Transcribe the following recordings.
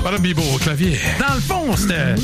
Voilà Bibo au clavier. Dans le fond,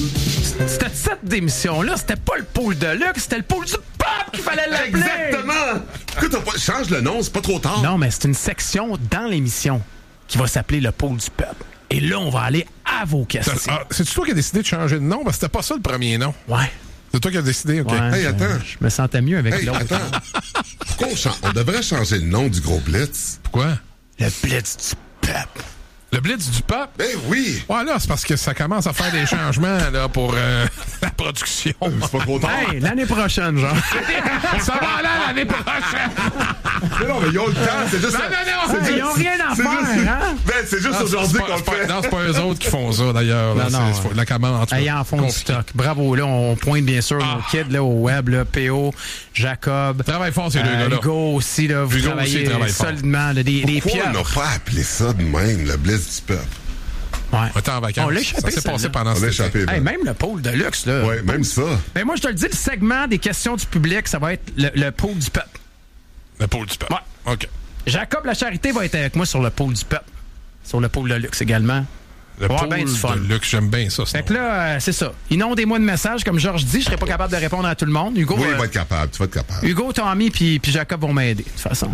cette set d'émission-là, c'était pas le pôle de luxe, c'était le pôle du pop qu'il fallait l'appeler. Exactement! Écoute, change le nom, c'est pas trop tard. Non, mais c'est une section dans l'émission qui va s'appeler le pôle du peuple. Et là, on va aller à vos questions. C'est-tu toi qui as décidé de changer de nom? Parce que c'était pas ça le premier nom. Ouais. C'est toi qui as décidé, OK. Ouais, Hey, attends. Je me sentais mieux avec l'autre. Attends. Pourquoi on devrait changer le nom du gros Blitz? Pourquoi? Le blitz du peuple. Le Blitz du pop? Ben oui! Ouais, là, c'est parce que ça commence à faire des changements là, pour la production. C'est pas trop tard. Hey, l'année prochaine, genre. Ça va là l'année prochaine! Non, mais ils ont le temps, c'est juste... Non. Hey, ils ont rien à faire, hein? Ben, c'est juste aujourd'hui qu'on le fait. Non, c'est pas eux autres qui font ça, d'ailleurs. Là. Non. C'est la commande, en tout cas. Hey, en fond du stock. Bravo, là, on pointe bien sûr nos kids là, au web, là, PO, Jacob. Travaille fort, ces deux gars-là. Hugo aussi, là, vous Hugo travaillez aussi travaille fort. solidement, là, des Pourquoi pieuvres. on n'a pas appelé ça de même, le Blitz du peuple? Ouais. On était en vacances. On l'a échappé, ça s'est passé celle-là. pendant On cet a été. échappé. Hey, même le pôle de luxe, là. Ouais, même ça. Ben moi, je te le dis, le segment des questions du public, ça va être le pôle du peuple. Le pôle du peuple. Ouais. OK. Jacob La Charité va être avec moi sur le pôle du peuple. Sur le pôle de luxe également. Le Ouais, pôle ben du fun. de luxe, j'aime bien ça. Fait que là, c'est ça. Inondez-moi de messages. Comme Georges dit, je serais pas capable de répondre à tout le monde. Hugo, Oui, il va être capable. Tu vas être capable. Hugo, Tommy puis Jacob vont m'aider, de toute façon.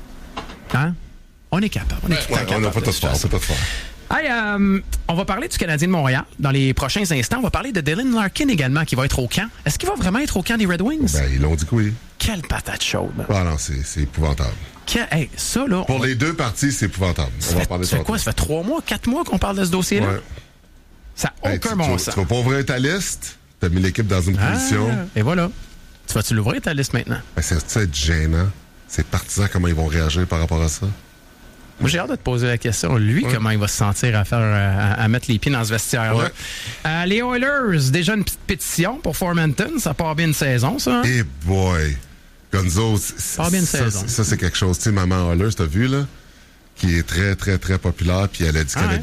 Hein? On est capable. On est tout le temps Ouais, on capable, n'a pas de tout toute faire. façon. C'est pas de faire. Hey, on va parler du Canadien de Montréal dans les prochains instants. On va parler de Dylan Larkin également, qui va être au camp. Est-ce qu'il va vraiment être au camp des Red Wings? Ben, ils l'ont dit que oui. Quelle patate chaude. Ah non, c'est épouvantable. Hey, ça, là... Pour les deux parties, c'est épouvantable. On va parler de ça fait quoi? Ça fait 3 mois, 4 mois qu'on parle de ce dossier-là? Ouais. Ça n'a Hey, aucun tu bon vas- sens. Tu vas pas ouvrir ta liste. T'as mis l'équipe dans une position. Et voilà. Tu vas-tu l'ouvrir, ta liste, maintenant? Ben, ça être gênant. Ces partisans, comment ils vont réagir par rapport à ça? Moi, j'ai hâte de te poser la question. Lui, comment il va se sentir à mettre les pieds dans ce vestiaire-là? Ouais. Les Oilers, déjà une petite pétition pour Formenton. Ça part bien une saison, ça. Hein? Eh boy! Gonzo, Pas bien une saison. ça, c'est quelque chose. Tu sais, Maman Hollers, t'as vu, là? Qui est très, très, très populaire. Puis elle a dit qu'elle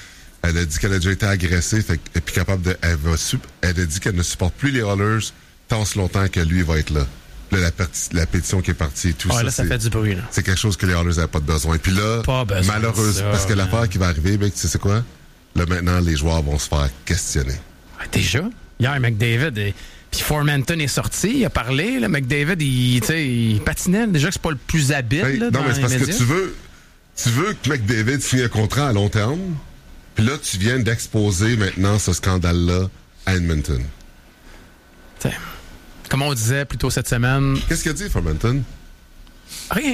a dit qu'elle a déjà été agressée. Fait, et puis capable de... Elle a dit qu'elle ne supporte plus les Hollers tant si longtemps que lui va être là. Là, la pétition qui est partie et tout ça. Là, ça fait du bruit, là. C'est quelque chose que les Oilers n'avaient pas de besoin. Puis là, Pas besoin malheureusement, de ça, parce que l'affaire qui va arriver, ben, tu sais c'est quoi? Là, maintenant, les joueurs vont se faire questionner. Déjà? Hier, McDavid... Puis Formenton est sorti, il a parlé. Là, McDavid, il patinait. Déjà que c'est pas le plus habile Hey, là, non, dans mais c'est les parce médias. que tu veux que McDavid signe un contrat à long terme, puis là, tu viens d'exposer maintenant ce scandale-là à Edmonton. T'sais, comme on disait plus tôt cette semaine, Qu'est-ce qu'il a dit, Formenton? rien.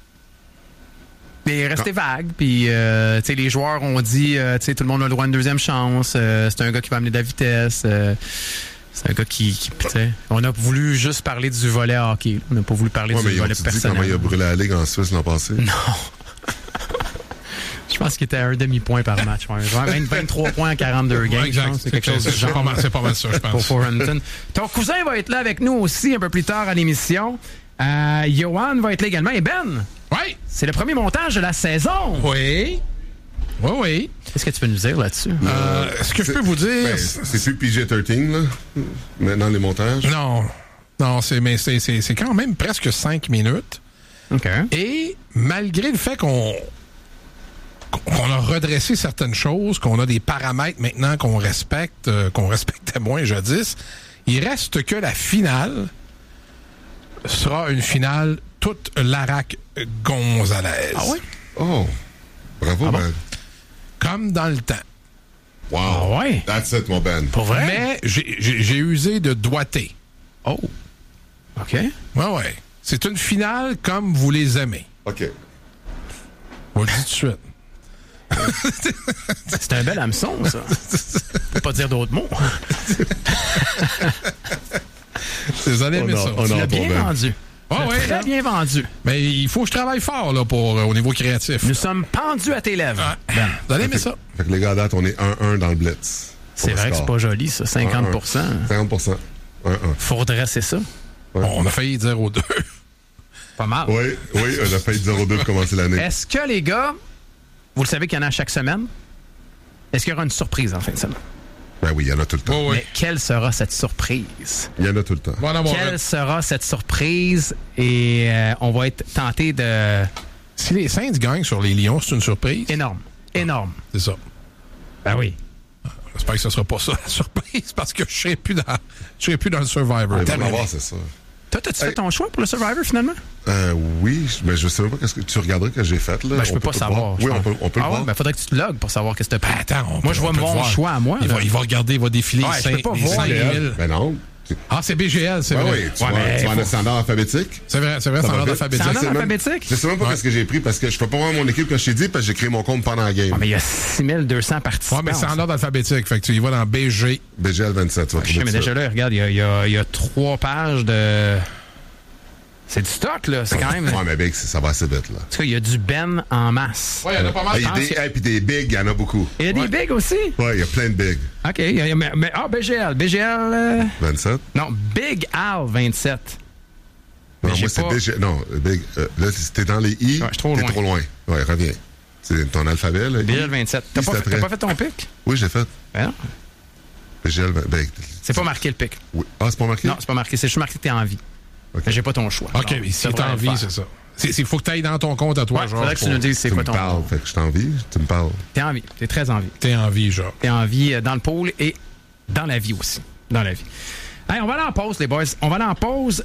Mais restez vague. Puis, les joueurs ont dit, tout le monde a le droit à une deuxième chance. C'est un gars qui va amener de la vitesse. C'est un gars qui on a voulu juste parler du volet hockey. On n'a pas voulu parler Ouais, mais du ils volet ont dit personnel. comment il a brûlé la Ligue en Suisse l'an passé? Non. Je pense qu'il était à un demi-point par match. Ouais. 23 points en 42 games. Ouais, exact. Je pense. C'est quelque chose du C'est genre. c'est pas mal ça, je pense. Pour Formenton. Ton cousin va être là avec nous aussi un peu plus tard à l'émission. Johan va être là également. Et Ben, Oui. c'est le premier montage de la saison. Oui. Oui. Qu'est-ce que tu peux nous dire là-dessus? Ce que je peux vous dire... Ben, c'est plus PG-13, là, maintenant, les montages. Non, c'est quand même presque 5 minutes. OK. Et malgré le fait qu'on a redressé certaines choses, qu'on a des paramètres maintenant qu'on respecte, qu'on respectait moins jadis, il reste que la finale sera une finale toute Larac Gonzalez. Ah oui? Oh, bravo, bon? Ben. Comme dans le temps. Wow. Ah ouais? That's it, mon Ben. Pour vrai? Mais j'ai usé de doigté. Oh. OK. Ouais. C'est une finale comme vous les aimez. OK. On le dit tout de suite. C'est un bel hameçon, ça. Faut pas dire d'autres mots. Vous allez aimer ça. Tu l'as bien vendu. Très bien vendu. Mais il faut que je travaille fort là, au niveau créatif. Nous sommes pendus à tes lèvres. Ben, Vous allez aimer ça. Fait que les gars, à date, on est 1-1 dans le Blitz. c'est vrai que c'est pas joli, ça. 50%. 50%. 1-1. Faut redresser ça. On a failli dire aux deux. Pas mal. Oui, on a failli 0-2 pour commencer l'année. Est-ce que, les gars, vous le savez qu'il y en a chaque semaine? Est-ce qu'il y aura une surprise en fin de semaine? Ben oui, il y en a tout le temps. Oui. Mais quelle sera cette surprise? Il y en a tout le temps. Bon, Quelle sera cette surprise? Et on va être tenté de... si les Saints gagnent sur les Lions, c'est une surprise. Énorme. C'est ça. Ben oui. J'espère que ce sera pas ça la surprise parce que je serai plus dans le Survivor. On va voir, c'est ça. Toi, t'as-tu fait ton choix pour le Survivor, finalement? Oui, mais je sais même pas qu'est-ce que tu regarderas que j'ai fait, là. Ben, je peux pas savoir. Oui, on peut le voir. Ben, faudrait que tu te logues pour savoir qu'est-ce que t'as pris. Attends, moi, je vois mon choix à moi. Il va regarder, il va défiler ouais, je peux pas voir 5000. Ben non. Ah, c'est BGL, c'est vrai. Oui, tu vas en standard alphabétique. C'est vrai, c'est standard alphabétique. Standard alphabétique? Je sais même pas qu'est-ce que j'ai pris parce que je peux pas voir mon équipe que je t'ai dit parce que j'ai créé mon compte pendant la game. Ah, mais il y a 6200 participants. Ouais, mais c'est en ordre alphabétique. Fait que tu y vas dans BG. BGL 27, tu vas trouver mais déjà là, regarde, il y a 3 pages de... C'est du stock, là. C'est quand même... Ouais, mais Big, ça va assez vite, là. En tout cas, il y a du Ben en masse. Ouais, il y en a pas mal. Puis des Big, il y en a beaucoup. Il y a des Big aussi? Ouais, il y a plein de Big. OK. BGL. BGL... 27? Non, Big Al 27. Non, moi, c'est BGL. Non, Big... là, si t'es dans les I, ouais, t'es trop loin. Ouais, reviens. C'est ton alphabet, là. BGL 27. T'as pas fait ton pic? Oui, j'ai fait. Ben non. BGL... c'est pas marqué le pic. Oui. Ah, c'est pas marqué? Non, c'est pas marqué. C'est juste marqué que t'es en vie. Okay. J'ai pas ton choix. OK, mais si t'es en vie, c'est ça. Il faut que tu ailles dans ton compte à toi, ouais, genre. Faudrait que tu nous dises c'est quoi ton... Tu me parles, fait que je t'en vie, tu me parles. T'es en vie. T'es très en vie. T'es en vie, genre. T'es en vie dans le pôle et dans la vie aussi. Dans la vie. Hey, on va aller en pause, les boys. On va aller en pause.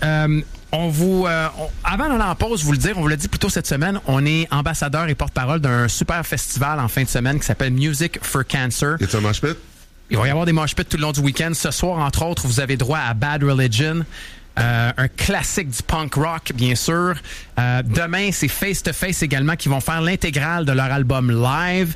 Avant d'aller en pause, on vous l'a dit plus tôt cette semaine, on est ambassadeur et porte-parole d'un super festival en fin de semaine qui s'appelle Music for Cancer. Y a-t-il un mosh pit? Il va y avoir des mosh pits tout le long du week-end. Ce soir, entre autres, vous avez droit à Bad Religion. Un classique du punk rock, bien sûr. Demain, c'est Face to Face également qui vont faire l'intégrale de leur album live.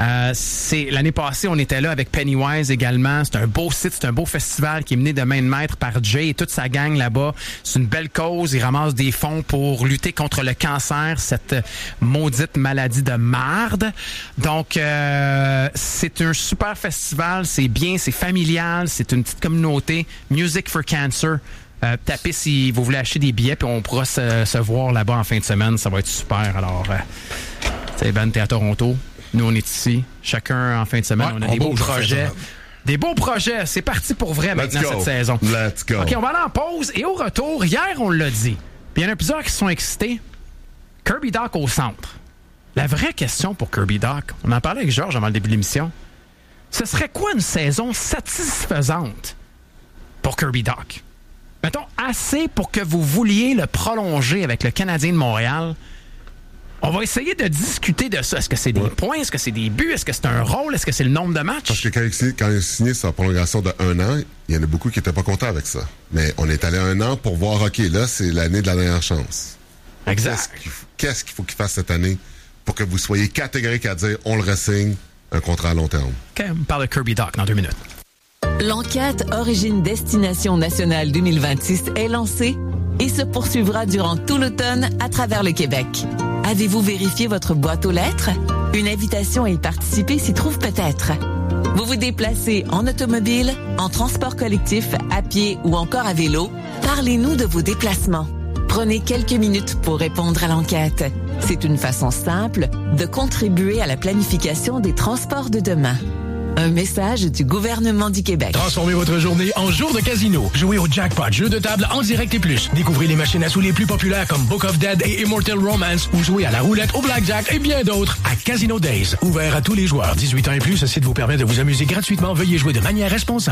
L'année passée, on était là avec Pennywise également. C'est un beau site, c'est un beau festival qui est mené de main de maître par Jay et toute sa gang là-bas. C'est une belle cause. Ils ramassent des fonds pour lutter contre le cancer, cette maudite maladie de marde. Donc, c'est un super festival. C'est bien, c'est familial. C'est une petite communauté. Music for Cancer. Tapez si vous voulez acheter des billets, puis on pourra se voir là-bas en fin de semaine. Ça va être super. Alors, Ben, t'es à Toronto. Nous, on est ici. Chacun en fin de semaine. Ouais, on a des beaux projets. Des beaux projets. C'est parti pour vrai maintenant cette saison. Let's go. OK, on va aller en pause. Et au retour, hier, on l'a dit. Puis il y en a plusieurs qui se sont excités. Kirby Dach au centre. La vraie question pour Kirby Dach, on en parlait avec Georges avant le début de l'émission. Ce serait quoi une saison satisfaisante pour Kirby Dach? Mettons, assez pour que vous vouliez le prolonger avec le Canadien de Montréal. On va essayer de discuter de ça. Est-ce que c'est des points? Est-ce que c'est des buts? Est-ce que c'est un rôle? Est-ce que c'est le nombre de matchs? Parce que quand il a signé sa prolongation de 1 an, il y en a beaucoup qui n'étaient pas contents avec ça. Mais on est allé 1 an pour voir, OK, là, c'est l'année de la dernière chance. Exact. Qu'est-ce qu'il faut qu'il fasse cette année pour que vous soyez catégorique à dire, on le re-signe, un contrat à long terme? OK, on parle de Kirby Dach dans 2 minutes. L'enquête Origine-Destination Nationale 2026 est lancée et se poursuivra durant tout l'automne à travers le Québec. Avez-vous vérifié votre boîte aux lettres? Une invitation à y participer s'y trouve peut-être. Vous vous déplacez en automobile, en transport collectif, à pied ou encore à vélo? Parlez-nous de vos déplacements. Prenez quelques minutes pour répondre à l'enquête. C'est une façon simple de contribuer à la planification des transports de demain. Un message du gouvernement du Québec. Transformez votre journée en jour de casino. Jouez au Jackpot, jeu de table en direct et plus. Découvrez les machines à sous les plus populaires comme Book of Dead et Immortal Romance ou jouez à la roulette, au blackjack et bien d'autres à Casino Days. Ouvert à tous les joueurs. 18 ans et plus, ce site vous permet de vous amuser gratuitement. Veuillez jouer de manière responsable.